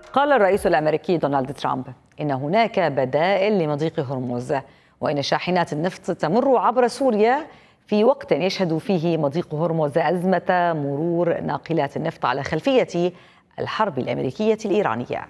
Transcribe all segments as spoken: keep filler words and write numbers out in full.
قال الرئيس الأمريكي دونالد ترامب إن هناك بدائل لمضيق هرمز، وإن شاحنات النفط تمر عبر سوريا في وقت يشهد فيه مضيق هرمز أزمة مرور ناقلات النفط على خلفية الحرب الأمريكية الإيرانية.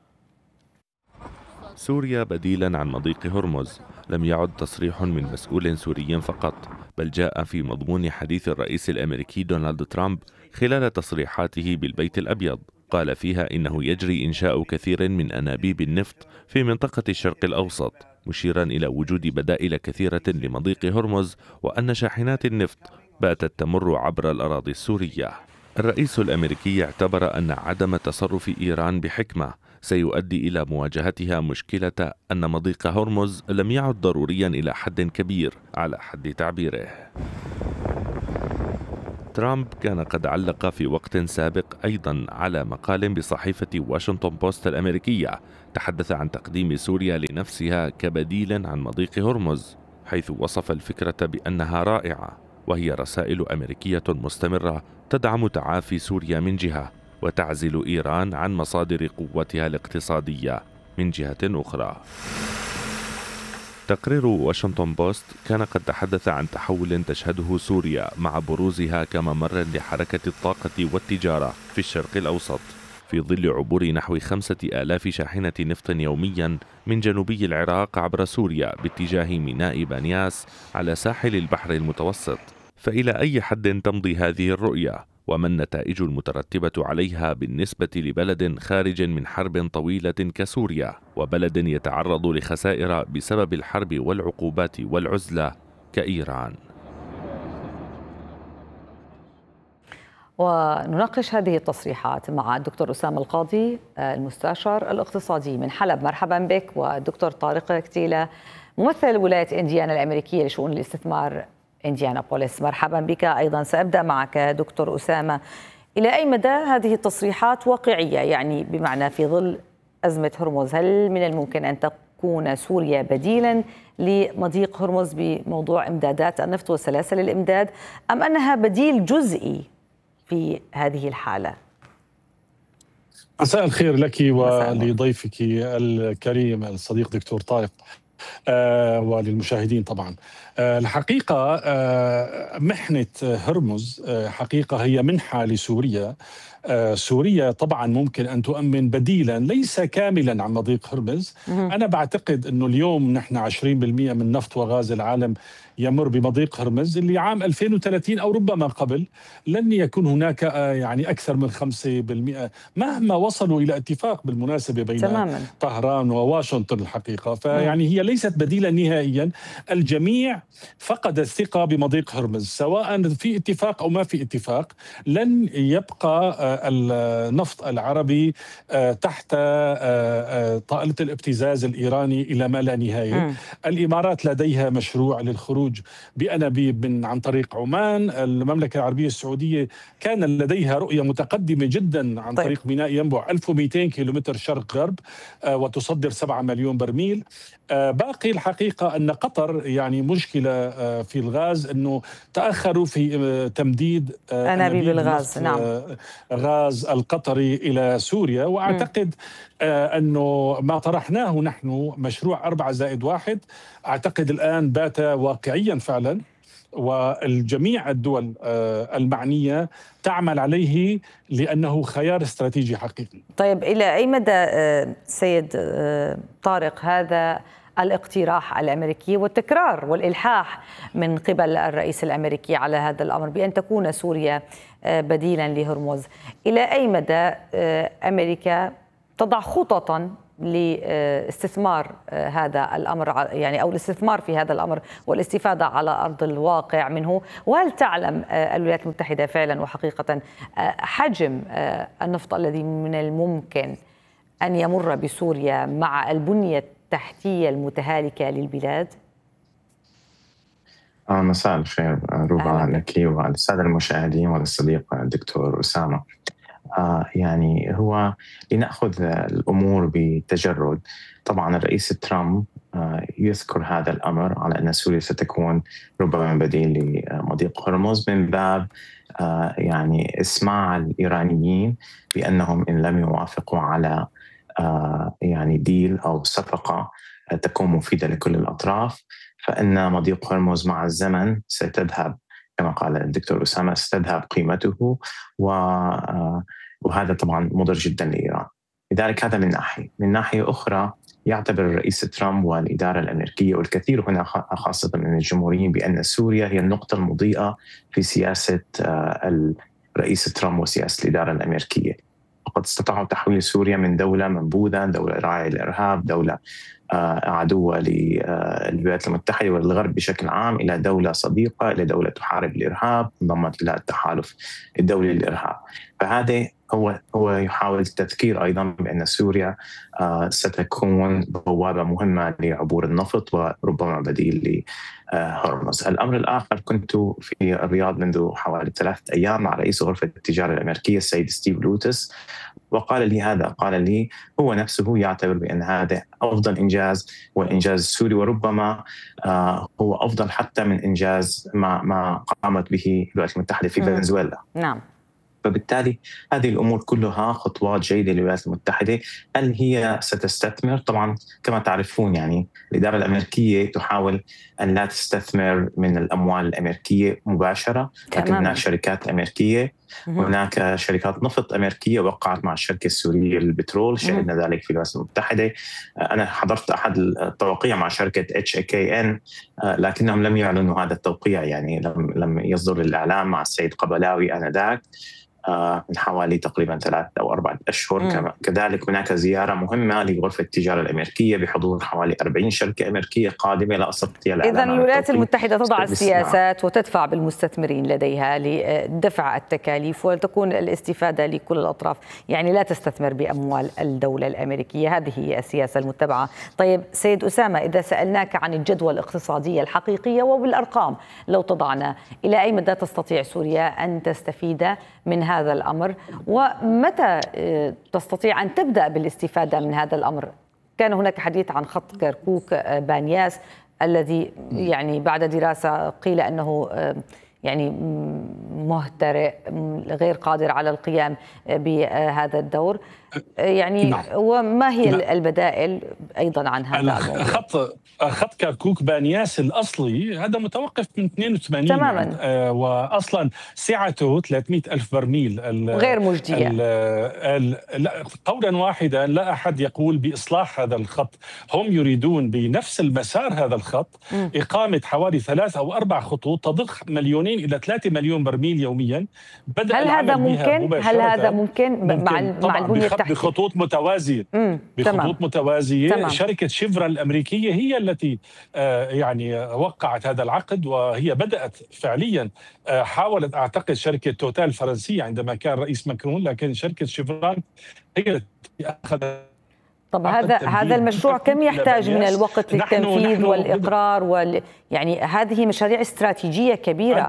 سوريا بديلا عن مضيق هرمز لم يعد تصريح من مسؤول سوري فقط، بل جاء في مضمون حديث الرئيس الأمريكي دونالد ترامب خلال تصريحاته بالبيت الأبيض. قال فيها إنه يجري إنشاء كثير من أنابيب النفط في منطقة الشرق الأوسط، مشيرا إلى وجود بدائل كثيرة لمضيق هرمز، وأن شاحنات النفط باتت تمر عبر الأراضي السورية. الرئيس الأمريكي اعتبر أن عدم تصرف إيران بحكمة سيؤدي إلى مواجهتها مشكلة أن مضيق هرمز لم يعد ضروريا إلى حد كبير على حد تعبيره. ترامب كان قد علق في وقت سابق أيضا على مقال بصحيفة واشنطن بوست الأمريكية تحدث عن تقديم سوريا لنفسها كبديل عن مضيق هرمز، حيث وصف الفكرة بأنها رائعة، وهي رسائل أمريكية مستمرة تدعم تعافي سوريا من جهة وتعزل إيران عن مصادر قوتها الاقتصادية من جهة أخرى. تقرير واشنطن بوست كان قد تحدث عن تحول تشهده سوريا مع بروزها كممر لحركة الطاقة والتجارة في الشرق الأوسط، في ظل عبور نحو خمسة آلاف شاحنة نفط يوميا من جنوبي العراق عبر سوريا باتجاه ميناء بانياس على ساحل البحر المتوسط. فإلى أي حد تمضي هذه الرؤية؟ وما النتائج المترتبة عليها بالنسبة لبلد خارج من حرب طويلة كسوريا، وبلد يتعرض لخسائر بسبب الحرب والعقوبات والعزلة كإيران؟ ونناقش هذه التصريحات مع الدكتور أسامة القاضي المستشار الاقتصادي من حلب. مرحبا بك. والدكتور طارق كتيلة ممثل ولاية إنديانا الأمريكية لشؤون الاستثمار إنديانابوليس. مرحبا بك أيضا. سأبدأ معك دكتور أسامة، إلى أي مدى هذه التصريحات واقعية؟ يعني بمعنى في ظل أزمة هرمز، هل من الممكن أن تكون سوريا بديلا لمضيق هرمز بموضوع إمدادات النفط وسلاسل الإمداد، أم أنها بديل جزئي في هذه الحالة؟ مساء الخير لك ولضيفك الكريم الصديق دكتور طارق، آه وللمشاهدين طبعا. آه الحقيقة آه محنة هرمز آه حقيقة هي منحة لسوريا. آه سوريا طبعا ممكن أن تؤمن بديلا ليس كاملا عن مضيق هرمز. أنا بعتقد أنه اليوم نحن عشرين بالمئة من نفط وغاز العالم يمر بمضيق هرمز، اللي عام ألفين وثلاثين أو ربما قبل لن يكون هناك آه يعني أكثر من خمسة بالمئة مهما وصلوا إلى اتفاق بالمناسبة بين تماما طهران وواشنطن الحقيقة. فيعني هي ليست بديلا نهائيا. الجميع فقد الثقة بمضيق هرمز، سواء في اتفاق أو ما في اتفاق. لن يبقى النفط العربي تحت طائلة الابتزاز الإيراني إلى ما لا نهاية. م. الإمارات لديها مشروع للخروج بأنابيب من عن طريق عمان. المملكة العربية السعودية كان لديها رؤية متقدمة جدا عن طيب. طريق ميناء ينبع ألف ومئتين كيلومتر شرق غرب وتصدر سبعة مليون برميل. باقي الحقيقة أن قطر يعني مشكلة في الغاز، أنه تأخروا في تمديد أنابيب الغاز، نعم، غاز القطري إلى سوريا. وأعتقد م. أنه ما طرحناه نحن مشروع أربعة زائد واحد أعتقد الآن بات واقعيا فعلا، والجميع الدول المعنية تعمل عليه لأنه خيار استراتيجي حقيقي. طيب، إلى أي مدى سيد طارق هذا الاقتراح الأمريكي والتكرار والإلحاح من قبل الرئيس الأمريكي على هذا الأمر بأن تكون سوريا بديلا لهرمز، إلى أي مدى أمريكا تضع خططا لاستثمار هذا الأمر، يعني أو الاستثمار في هذا الأمر والاستفادة على أرض الواقع منه؟ وهل تعلم الولايات المتحدة فعلا وحقيقة حجم النفط الذي من الممكن أن يمر بسوريا مع البنية التحتية المتهالكة للبلاد؟ آه مساء الخير روبا لك وللسادة المشاهدين وللصديق الدكتور أسامة. آه يعني هو لنأخذ الأمور بتجرد. طبعا الرئيس ترامب آه يذكر هذا الأمر على أن سوريا ستكون ربما بديل لمضيق هرمز من باب آه يعني إسماع الإيرانيين بأنهم إن لم يوافقوا على يعني ديل أو صفقة تكون مفيدة لكل الأطراف، فإن مضيق هرمز مع الزمن ستذهب كما قال الدكتور أسامة، ستذهب قيمته، وهذا طبعا مضر جدا لإيران. لذلك هذا من ناحية. من ناحية أخرى يعتبر الرئيس ترامب والإدارة الأمريكية والكثير هنا خاصة من الجمهوريين بأن سوريا هي النقطة المضيئة في سياسة الرئيس ترامب وسياسة الإدارة الأمريكية. وقد استطاعوا تحويل سوريا من دولة منبوذة، دولة راعية للإرهاب، دولة عدوة للولايات المتحدة والغرب بشكل عام، إلى دولة صديقة، إلى دولة تحارب الإرهاب، انضمت إلى التحالف الدولي للإرهاب. فهذا هو هو يحاول التذكير أيضا بأن سوريا ستكون بوابة مهمة لعبور النفط وربما بديل لهرمز. الأمر الآخر، كنت في الرياض منذ حوالي ثلاثة أيام مع رئيس غرفة التجارة الأمريكية السيد ستيف لوتس، وقال لي هذا، قال لي هو نفسه يعتبر بأن هذا أفضل إنجاز والإنجاز السوري، وربما هو أفضل حتى من إنجاز ما ما قامت به الولايات المتحدة في فنزويلا. نعم. فبالتالي هذه الأمور كلها خطوات جيدة للولايات المتحدة. هل هي ستستثمر؟ طبعا كما تعرفون يعني الإدارة الأمريكية تحاول أن لا تستثمر من الأموال الأمريكية مباشرة، لكن هناك شركات أمريكية، هناك شركات نفط أمريكية وقعت مع الشركة السورية للبترول، شهدنا ذلك في الولايات المتحدة. أنا حضرت أحد التوقيع مع شركة إتش إيه كي إن، لكنهم لم يعلنوا هذا التوقيع، يعني لم لم يصدر الإعلام مع السيد قبلاوي آنذاك من حوالي تقريبا ثلاثة أو أربعة أشهر. مم. كذلك هناك زيارة مهمة لغرفة التجارة الأمريكية بحضور حوالي أربعين شركة أمريكية قادمة، لا أستطيع الإعلان. إذن الولايات المتحدة تضع السياسات وتدفع بالمستثمرين لديها لدفع التكاليف وتكون الاستفادة لكل الأطراف، يعني لا تستثمر بأموال الدولة الأمريكية، هذه هي السياسة المتبعة. طيب سيد أسامة، إذا سألناك عن الجدوى الاقتصادية الحقيقية وبالأرقام لو تضعنا، إلى أي مدى تستطيع سوريا أن تستفيد من هذا الأمر، ومتى تستطيع أن تبدأ بالاستفادة من هذا الأمر؟ كان هناك حديث عن خط كركوك بانياس الذي يعني بعد دراسة قيل أنه يعني مهترئ، غير قادر على القيام بهذا الدور، يعني نعم. وما هي نعم. البدائل أيضا عن هذا الموضوع؟ خط خط كركوك بانياس الأصلي هذا متوقف من اثنين وثمانين تماما، آه وأصلا سعته ثلاثمئة ألف برميل، غير مجدية. قولا واحدا لا أحد يقول بإصلاح هذا الخط، هم يريدون بنفس المسار هذا الخط م. إقامة حوالي ثلاث أو أربع خطوط تضخ مليونين إلى ثلاثة مليون برميل يوميا. بدأ هل هذا ممكن؟ هل هذا ممكن, ممكن مع مع البنية التحتية بخطوط متوازية مم. بخطوط تمام. متوازية تمام. شركة شيفرون الأمريكية هي التي آه يعني وقعت هذا العقد، وهي بدأت فعليا آه حاولت أعتقد شركة توتال الفرنسية عندما كان رئيس ماكرون، لكن شركة شيفرون هي التي أخذت. طب هذا هذا المشروع كم يحتاج من الوقت للتنفيذ والإقرار وال... يعني هذه مشاريع استراتيجية كبيرة.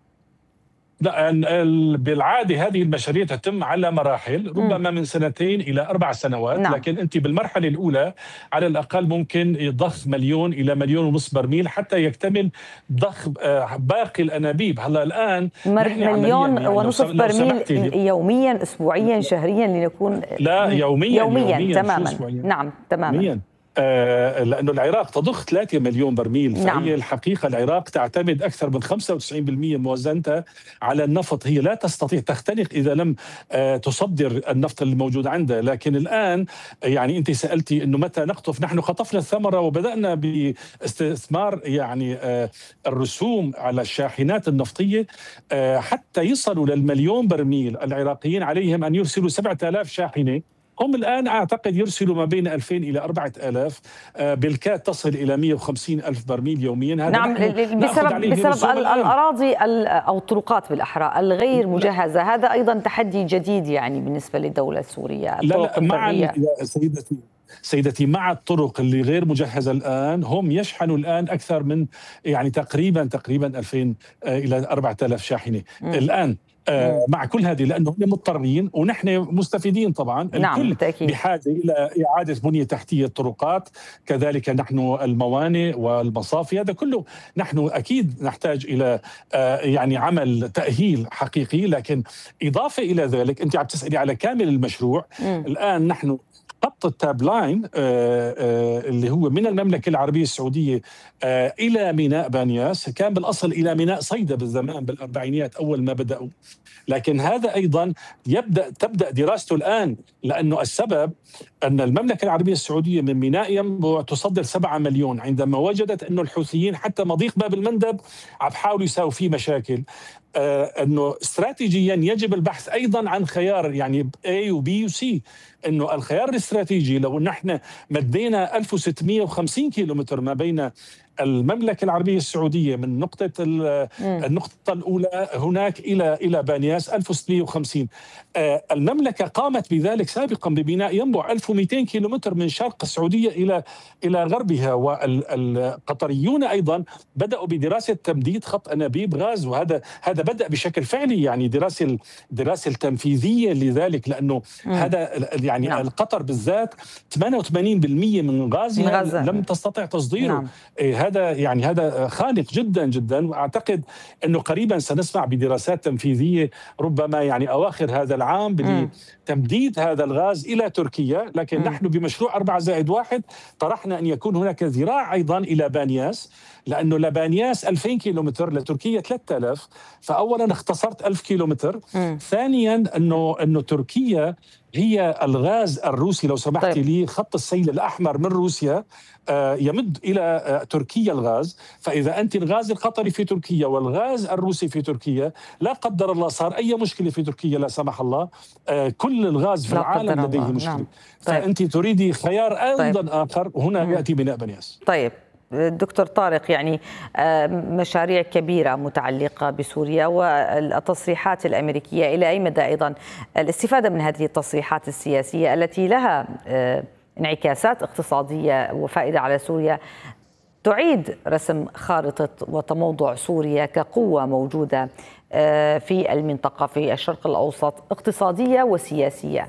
بالعادة هذه المشاريع تتم على مراحل، ربما من سنتين إلى أربع سنوات. نعم. لكن أنت بالمرحلة الأولى على الأقل ممكن يضخ مليون إلى مليون ونصف برميل حتى يكتمل ضخ باقي الأنابيب. هلا الآن مليون يعني ونصف برميل يوميا، أسبوعيا، شهريا، لنكون لا يوميا يوميا, يوميا تماما. نعم تماما يومياً. آه لأنه العراق تضخ ثلاثة مليون برميل. فهي نعم. الحقيقة العراق تعتمد أكثر من خمسة وتسعين بالمئة موازنتها على النفط، هي لا تستطيع تختنق إذا لم آه تصدر النفط الموجود عندها. لكن الآن يعني أنت سألتي أنه متى نقطف، نحن خطفنا الثمرة وبدأنا باستثمار يعني آه الرسوم على الشاحنات النفطية آه حتى يصلوا للمليون برميل. العراقيين عليهم أن يرسلوا سبعة آلاف شاحنة، هم الآن أعتقد يرسلوا ما بين ألفين إلى أربعة آلاف، بالكاد تصل إلى مئة وخمسين ألف برميل يوميا. هذا نعم بسبب, بسبب الأراضي أو الطرقات بالأحرى الغير مجهزة. هذا أيضا تحدي جديد يعني بالنسبة للدولة السورية. لا لا مع سيدتي سيدتي مع الطرق اللي غير مجهزة الآن هم يشحنوا الآن أكثر من يعني تقريبا تقريبا ألفين إلى أربعة آلاف شاحنة م. الآن آه مع كل هذه، لأنه هم مضطرين ونحن مستفيدين طبعا. نعم الكل بالتأكيد. بحاجة إلى إعادة بنية تحتية الطرقات، كذلك نحن الموانئ والمصافي، هذا كله نحن أكيد نحتاج إلى آه يعني عمل تأهيل حقيقي. لكن إضافة إلى ذلك أنت عم تسألي على كامل المشروع. م. الآن نحن خط التاب لاين اللي هو من المملكة العربية السعودية إلى ميناء بانياس، كان بالأصل إلى ميناء صيدا بالزمان بالأربعينيات أول ما بدأوا، لكن هذا أيضا يبدأ تبدأ دراسته الآن، لأنه السبب أن المملكة العربية السعودية من ميناء ينبع تصدر سبعة مليون، عندما وجدت أنه الحوثيين حتى مضيق باب المندب عم بحاولوا يساووا فيه مشاكل، آه أنه استراتيجيا يجب البحث أيضا عن خيار يعني A و B و C. أنه الخيار الاستراتيجي لو أن احنا مدينا ألف وستمئة وخمسين كيلومتر ما بين المملكة العربية السعودية من نقطة النقطة الأولى هناك إلى إلى بانياس ألف وستمئة وخمسين. آه المملكة قامت بذلك سابقا ببناء ينبع ألف ومئتين كيلومتر من شرق السعودية إلى إلى غربها، والقطريون أيضا بدأوا بدراسة تمديد خط أنابيب غاز، وهذا هذا بدأ بشكل فعلي، يعني دراسة الدراسة التنفيذية لذلك، لأنه مم. هذا يعني نعم. القطر بالذات ثمانية وثمانين بالمئة من غازها لم تستطع تصديره. نعم. هذا يعني هذا خانق جدا جدا، واعتقد انه قريبا سنسمع بدراسات تنفيذيه ربما يعني اواخر هذا العام بتمديد هذا الغاز الى تركيا، لكن م. نحن بمشروع أربعة زائد واحد طرحنا ان يكون هناك ذراع ايضا الى بانياس، لانه لبانياس ألفين كيلومتر، لتركيا ثلاثة آلاف، فاولا اختصرت ألف كيلومتر. م. ثانيا انه انه تركيا هي الغاز الروسي، لو سمحتي طيب. لي خط السيل الأحمر من روسيا يمد إلى تركيا الغاز، فإذا أنت الغاز القطري في تركيا والغاز الروسي في تركيا، لا قدر الله صار أي مشكلة في تركيا لا سمح الله، كل الغاز في العالم لديه مشكلة. نعم. طيب. فأنت تريدي خيار أيضا طيب. آخر، هنا م. يأتي بناء بنياس. طيب دكتور طارق، يعني مشاريع كبيرة متعلقة بسوريا والتصريحات الأمريكية، إلى أي مدى أيضا الاستفادة من هذه التصريحات السياسية التي لها انعكاسات اقتصادية وفائدة على سوريا تعيد رسم خارطة وتموضع سوريا كقوة موجودة في المنطقة في الشرق الأوسط اقتصادية وسياسية؟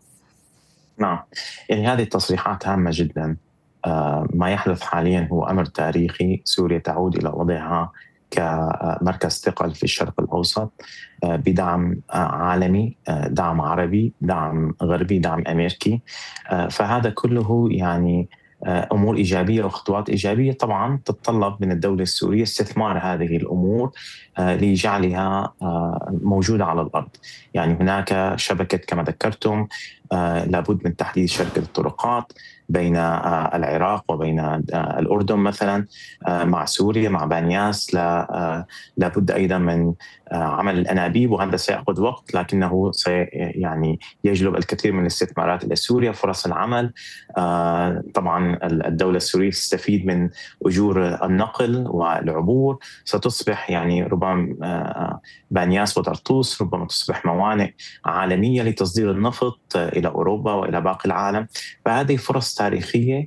نعم، يعني هذه التصريحات هامة جدا. ما يحدث حاليا هو أمر تاريخي. سوريا تعود إلى وضعها كمركز ثقل في الشرق الأوسط بدعم عالمي، دعم عربي، دعم غربي، دعم أمريكي. فهذا كله يعني أمور إيجابية وخطوات إيجابية طبعا تتطلب من الدولة السورية استثمار هذه الأمور لجعلها موجودة على الأرض. يعني هناك شبكة كما ذكرتم، لابد من تحديد شبكة الطرقات بين العراق وبين الأردن مثلا مع سوريا مع بانياس. لابد أيضا من عمل الأنابيب، وهذا سيأخذ وقت لكنه سي يعني يجلب الكثير من الاستثمارات إلى سوريا، فرص العمل. طبعا الدولة السورية تستفيد من أجور النقل والعبور، ستصبح يعني ربما بانياس وطرطوس ربما تصبح موانئ عالمية لتصدير النفط إلى أوروبا وإلى باقي العالم. فهذه فرص تاريخية.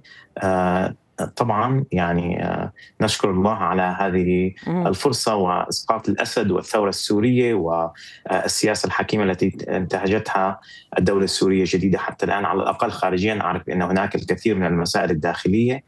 طبعا يعني نشكر الله على هذه الفرصة وإسقاط الأسد والثورة السورية والسياسة الحكيمة التي انتهجتها الدولة السورية الجديدة حتى الآن. على الأقل خارجيا أعرف أن هناك الكثير من المسائل الداخلية،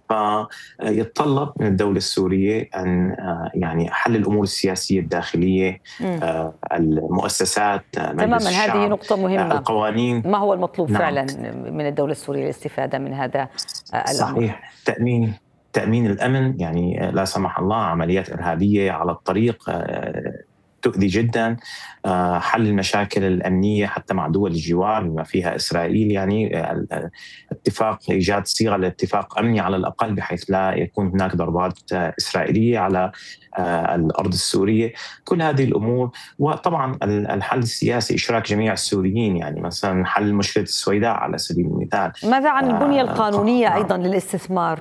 فيتطلب من الدولة السورية أن يعني حل الأمور السياسية الداخلية، م. المؤسسات، تماما. هذه نقطة مهمة. القوانين، ما هو المطلوب نعم. فعلا من الدولة السورية الاستفادة من هذا الأمر؟ صحيح. تأمين تأمين الأمن، يعني لا سمح الله عمليات إرهابية على الطريق تؤذي جدا. حل المشاكل الأمنية حتى مع دول الجوار بما فيها إسرائيل، يعني اتفاق إيجاد صيغة لاتفاق أمني على الأقل بحيث لا يكون هناك ضربات إسرائيلية على الأرض السورية. كل هذه الأمور، وطبعا الحل السياسي إشراك جميع السوريين، يعني مثلا حل مشكلة السويداء على سبيل المثال. ماذا عن البنية القانونية أيضا للاستثمار؟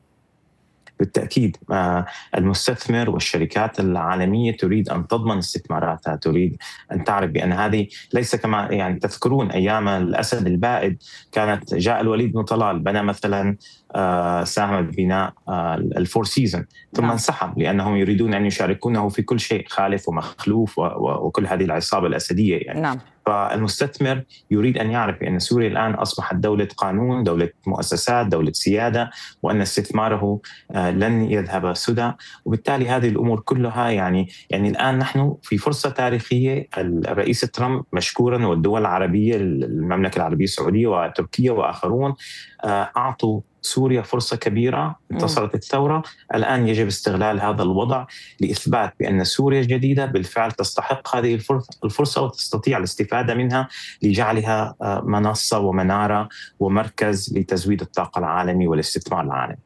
بالتأكيد المستثمر والشركات العالمية تريد أن تضمن استثماراتها، تريد أن تعرف بأن هذه ليس كما يعني تذكرون أيام الأسد البائد، كانت جاء الوليد بن طلال بنى مثلا ساهم ببناء الفور سيزن ثم نعم. انسحب لأنهم يريدون أن يشاركونه في كل شيء، خالف ومخلوف وكل هذه العصابة الأسدية يعني. نعم. فالمستثمر يريد أن يعرف أن سوريا الآن أصبحت دولة قانون، دولة مؤسسات، دولة سيادة، وأن استثماره لن يذهب سدى. وبالتالي هذه الأمور كلها يعني يعني الآن نحن في فرصة تاريخية. الرئيس ترامب مشكورا والدول العربية، المملكة العربية السعودية وتركيا وآخرون، أعطوا سوريا فرصة كبيرة. انتصرت الثورة، الآن يجب استغلال هذا الوضع لإثبات بأن سوريا الجديدة بالفعل تستحق هذه الفرصة وتستطيع الاستفادة منها لجعلها منصة ومنارة ومركز لتزويد الطاقة العالمي والاستثمار العالمي.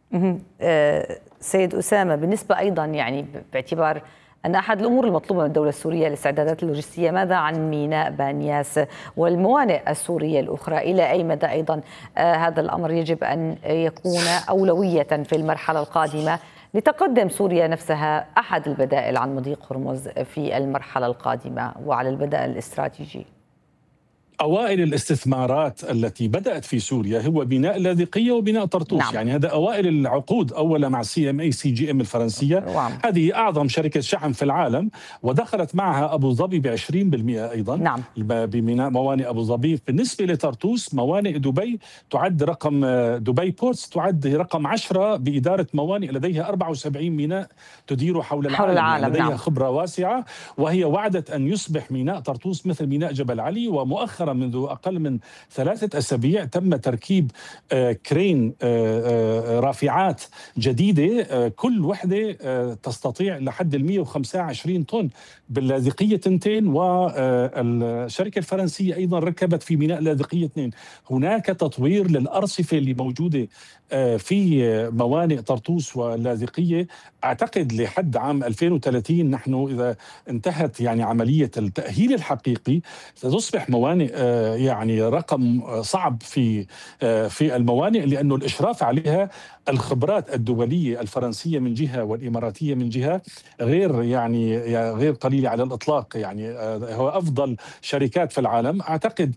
سيد أسامة، بالنسبة أيضا يعني باعتبار أن أحد الأمور المطلوبة من الدولة السورية الاستعدادات اللوجستية، ماذا عن ميناء بانياس والموانئ السورية الأخرى؟ إلى أي مدى أيضا آه هذا الأمر يجب أن يكون أولوية في المرحلة القادمة لتقدم سوريا نفسها أحد البدائل عن مضيق هرمز في المرحلة القادمة وعلى البدائل الاستراتيجية؟ أوائل الاستثمارات التي بدأت في سوريا هو بناء لاذقية وبناء طرطوس. نعم. يعني هذا أوائل العقود، أولا مع سي ام اي سي جي ام الفرنسية. نعم. هذه أعظم شركة شحن في العالم، ودخلت معها أبو ظبي بعشرين بالمئة أيضا. نعم. ببناء موانئ أبو ظبي. بالنسبة لطرطوس، موانئ دبي تعد رقم دبي بورتس تعد رقم عشرة بإدارة موانئ لديها أربعة وسبعين ميناء تدير حول العالم, حول العالم. لديها نعم. خبرة واسعة، وهي وعدت أن يصبح ميناء طرطوس مثل ميناء جبل علي. ومؤخرا منذ أقل من ثلاثة أسابيع تم تركيب كرين رافعات جديدة، كل وحدة تستطيع لحد ال مئة وخمسة وعشرين طن باللاذقية تنتين، والشركة الفرنسية أيضا ركبت في ميناء لاذقية اثنين. هناك تطوير للأرصفة اللي موجودة في موانئ طرطوس واللاذقية. أعتقد لحد عام ألفين وثلاثين نحن إذا انتهت يعني عملية التأهيل الحقيقي ستصبح موانئ يعني رقم صعب في في الموانئ، لأنه الإشراف عليها الخبرات الدولية الفرنسية من جهة والإماراتية من جهة غير يعني غير قليلة على الإطلاق. يعني هو أفضل شركات في العالم. أعتقد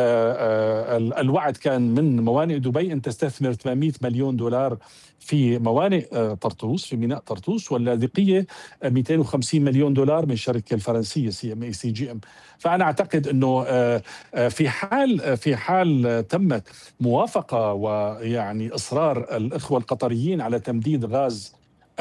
الوعد كان من موانئ دبي أن تستثمر ثمانمئة مليون دولار في موانئ طرطوس، في ميناء طرطوس، واللاذقية مئتين وخمسين مليون دولار من الشركة الفرنسية سي ام اي سي جي ام. فأنا أعتقد أنه في حال في حال تمت موافقة ويعني إصرار الإخوة القطريين على تمديد غاز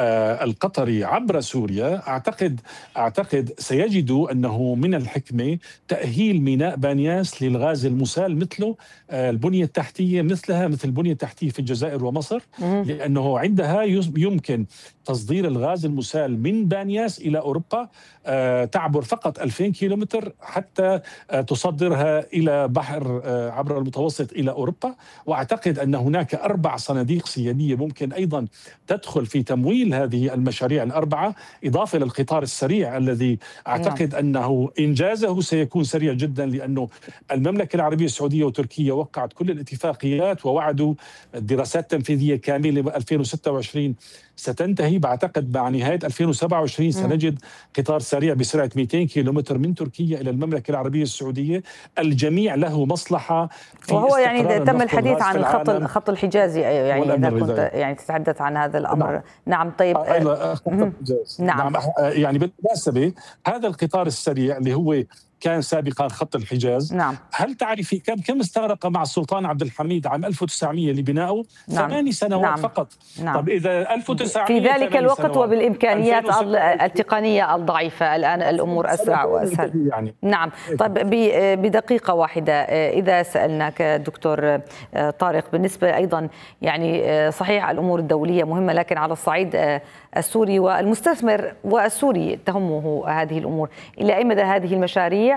القطري عبر سوريا، أعتقد أعتقد سيجدوا أنه من الحكمة تأهيل ميناء بانياس للغاز المسال مثله البنية التحتية مثلها مثل البنية التحتية في الجزائر ومصر، لأنه عندها يمكن تصدير الغاز المسال من بانياس إلى أوروبا، تعبر فقط ألفين كيلومتر حتى تصدرها إلى بحر عبر المتوسط إلى أوروبا. وأعتقد أن هناك أربع صناديق سيادية ممكن أيضا تدخل في تمويل هذه المشاريع الأربعة، إضافة للقطار السريع الذي أعتقد أنه إنجازه سيكون سريع جدا، لأنه المملكة العربية السعودية وتركيا وقعت كل الاتفاقيات ووعدوا الدراسات التنفيذية كاملة ألفين وستة وعشرين ستنتهي. بعتقد مع نهاية ألفين وسبعة وعشرين سنجد قطار سريع بسرعة مئتين كيلومتر من تركيا إلى المملكة العربية السعودية. الجميع له مصلحة في وهو يعني تم الحديث عن الخط الخط الحجازي، يعني إذا كنت يعني تتحدث عن هذا الأمر. نعم, نعم. طيب نعم. نعم يعني بالمناسبة هذا القطار السريع اللي هو كان سابقا خط الحجاز، نعم. هل تعرفي كم كم استغرق مع السلطان عبد الحميد عام ألف وتسعمئة لبنائه؟ نعم. ثماني سنوات نعم. فقط. نعم. طب إذا ألف وتسعمئة في ذلك الوقت وبالإمكانيات التقنية الضعيفة، الآن الأمور أسرع وأسهل. يعني. نعم. طيب بدقيقة واحدة، إذا سألناك دكتور طارق، بالنسبة أيضا يعني صحيح الأمور الدولية مهمة، لكن على الصعيد السوري والمستثمر والسوري تهمه هذه الأمور، إلى أي مدى هذه المشاريع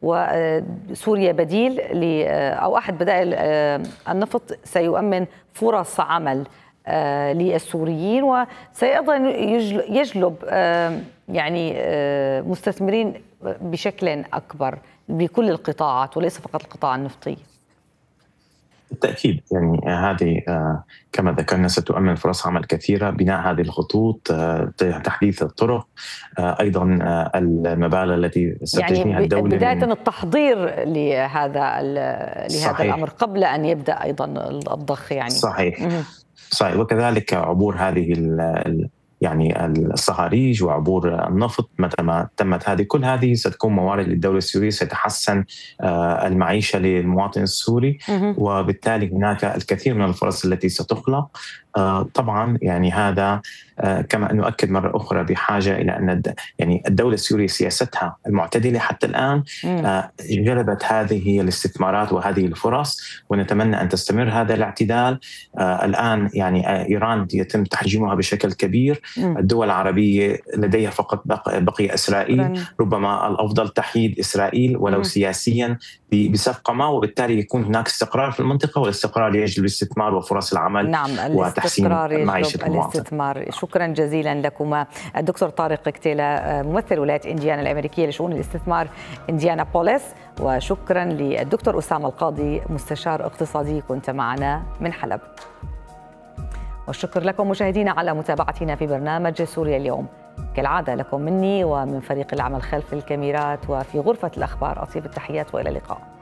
وسوريا بديل أو أحد بدائل النفط سيؤمن فرص عمل للسوريين وسيأيضا يجلب يعني مستثمرين بشكل أكبر بكل القطاعات وليس فقط القطاع النفطي؟ بالتأكيد يعني هذه كما ذكرنا ستؤمن فرص عمل كثيرة، بناء هذه الخطوط، تحديث الطرق، أيضا المبالغ التي ستجنيها يعني الدولة. بداية التحضير لهذا لهذا صحيح. الأمر قبل أن يبدأ أيضا الضخ يعني. صحيح. م- صحيح. وكذلك عبور هذه يعني الصهاريج وعبور النفط. متى ما تمت هذه كل هذه ستكون موارد للدولة السورية، سيتحسن المعيشة للمواطن السوري، وبالتالي هناك الكثير من الفرص التي ستخلق. طبعا يعني هذا كما نؤكد مرة أخرى بحاجة إلى أن يعني الدولة السورية سياستها المعتدلة حتى الآن جلبت هذه الاستثمارات وهذه الفرص، ونتمنى أن تستمر هذا الاعتدال. الآن يعني إيران يتم تحجيمها بشكل كبير، الدول العربية لديها فقط بقي إسرائيل، ربما الأفضل تحييد إسرائيل ولو سياسيا بصفقة ما، وبالتالي يكون هناك استقرار في المنطقة، والاستقرار يجلب الاستثمار وفرص العمل. نعم، وتحسين معيشة الاستثمار. شكرا جزيلا لكما الدكتور طارق كتيلة ممثل ولاية إنديانا الأمريكية لشؤون الاستثمار إنديانا بوليس، وشكرا للدكتور أسامة القاضي مستشار اقتصادي كنت معنا من حلب. والشكر لكم مشاهدينا على متابعتنا في برنامج سوريا اليوم. كالعادة لكم مني ومن فريق العمل خلف الكاميرات وفي غرفة الأخبار أطيب التحيات وإلى اللقاء.